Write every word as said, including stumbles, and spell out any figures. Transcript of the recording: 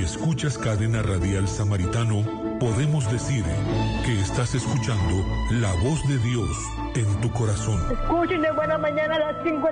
escuchas Cadena Radial Samaritano, podemos decir que estás escuchando la voz de Dios en tu corazón. Escuchen de buena mañana a las cinco